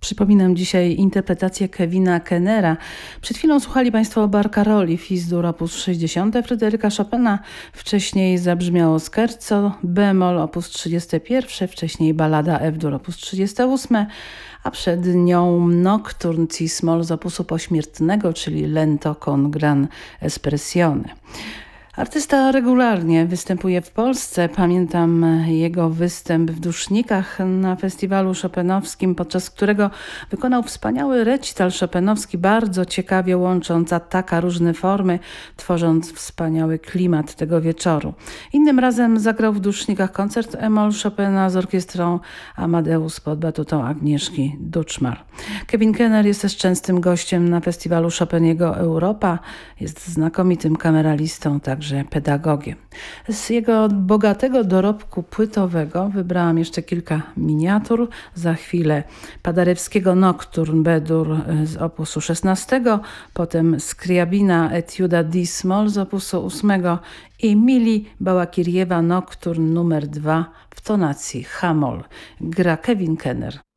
Przypominam dzisiaj interpretację Kevina Kennera. Przed chwilą słuchali Państwo Barcaroli, Fis-dur op. 60 Fryderyka Chopina. Wcześniej zabrzmiało Scherzo bemol op. 31, wcześniej balada F-dur op. 38, a przed nią Nocturne C-moll z opusu pośmiertnego, czyli Lento con gran espressione. Artysta regularnie występuje w Polsce. Pamiętam jego występ w Dusznikach na festiwalu chopinowskim, podczas którego wykonał wspaniały recital chopinowski, bardzo ciekawie łącząc attacca różne formy, tworząc wspaniały klimat tego wieczoru. Innym razem zagrał w Dusznikach koncert e-moll Chopina z orkiestrą Amadeus pod batutą Agnieszki Duczmar. Kevin Kenner jest też częstym gościem na festiwalu Chopiniego Europa. Jest znakomitym kameralistą, także pedagogiem. Z jego bogatego dorobku płytowego wybrałam jeszcze kilka miniatur. Za chwilę Paderewskiego Nocturne B-dur z opusu 16, potem Skriabina Etiuda D-moll z opusu 8 i Mili Bałakiriewa Nocturne numer 2 w tonacji H-moll. Gra Kevin Kenner.